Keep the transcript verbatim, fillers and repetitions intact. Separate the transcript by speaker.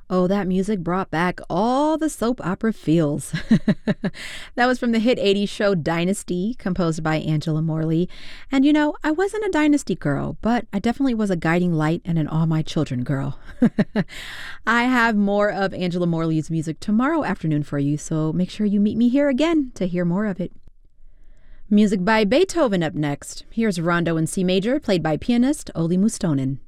Speaker 1: Oh, that music brought back all the soap opera feels. That was from the hit eighties show Dynasty, composed by Angela Morley. And you know, I wasn't a Dynasty girl, but I definitely was a guiding light and an All My Children girl. I have more of Angela Morley's music tomorrow afternoon for you, so make sure you meet me here again to hear more of it. Music by Beethoven up next. Here's Rondo in C major, played by pianist Olli Mustonen.